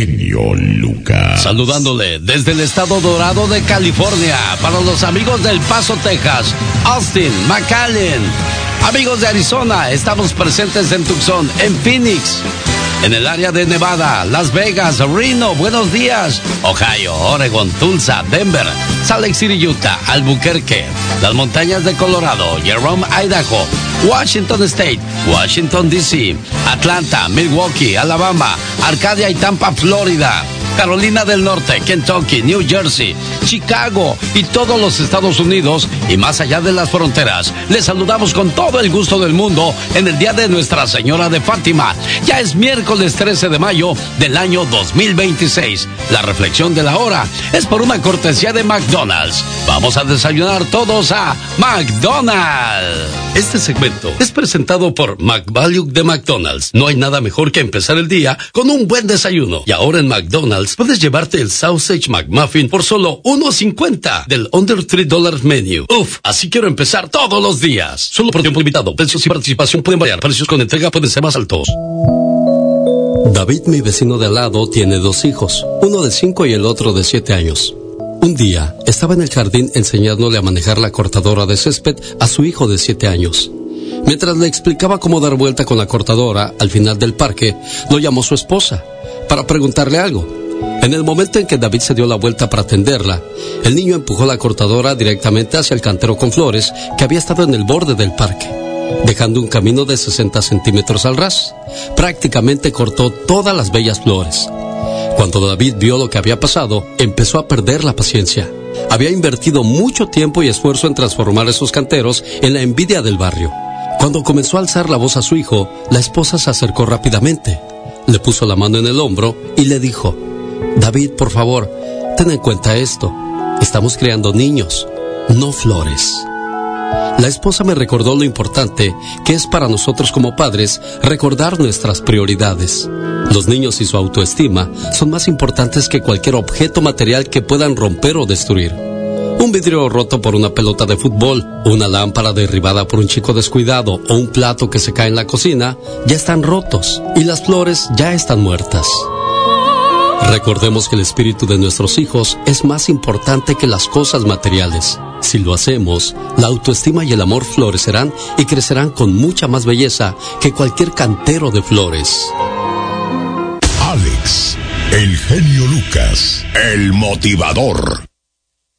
genio Lucas. Saludándole desde el estado dorado de California, para los amigos del Paso, Texas, Austin, McAllen. Amigos de Arizona, estamos presentes en Tucson, en Phoenix. En el área de Nevada, Las Vegas, Reno, buenos días. Ohio, Oregon, Tulsa, Denver, Salt Lake City, Utah, Albuquerque, las montañas de Colorado, Jerome, Idaho, Washington State, Washington DC, Atlanta, Milwaukee, Alabama, Arcadia y Tampa, Florida, Carolina del Norte, Kentucky, New Jersey, Chicago y todos los Estados Unidos y más allá de las fronteras. Les saludamos con todo el gusto del mundo en el día de Nuestra Señora de Fátima. Ya es miércoles 13 de mayo del año 2026. La reflexión de la hora es por una cortesía de McDonald's. Vamos a desayunar todos a McDonald's. Este segmento es presentado por McValue de McDonald's. No hay nada mejor que empezar el día con un buen desayuno. Y ahora en McDonald's puedes llevarte el Sausage McMuffin por solo $1.50 del Under $3 Menu. Uf, así quiero empezar todos los días. Solo por tiempo limitado. Precios y participación pueden variar. Precios con entrega pueden ser más altos. David, mi vecino de al lado, tiene 2 hijos, uno de 5 y el otro de 7 años. Un día, estaba en el jardín enseñándole a manejar la cortadora de césped a su hijo de 7 años. Mientras le explicaba cómo dar vuelta con la cortadora al final del parque, lo llamó su esposa para preguntarle algo. En el momento en que David se dio la vuelta para atenderla, el niño empujó la cortadora directamente hacia el cantero con flores que había estado en el borde del parque, dejando un camino de 60 centímetros al ras. Prácticamente cortó todas las bellas flores. Cuando David vio lo que había pasado, empezó a perder la paciencia. Había invertido mucho tiempo y esfuerzo en transformar esos canteros en la envidia del barrio. Cuando comenzó a alzar la voz a su hijo, la esposa se acercó rápidamente, le puso la mano en el hombro y le dijo: David, por favor, ten en cuenta esto. Estamos creando niños, no flores. La esposa me recordó lo importante que es para nosotros como padres recordar nuestras prioridades. Los niños y su autoestima son más importantes que cualquier objeto material que puedan romper o destruir. Un vidrio roto por una pelota de fútbol, una lámpara derribada por un chico descuidado o un plato que se cae en la cocina ya están rotos y las flores ya están muertas. Recordemos que el espíritu de nuestros hijos es más importante que las cosas materiales. Si lo hacemos, la autoestima y el amor florecerán y crecerán con mucha más belleza que cualquier cantero de flores. Alex, el genio Lucas, el motivador.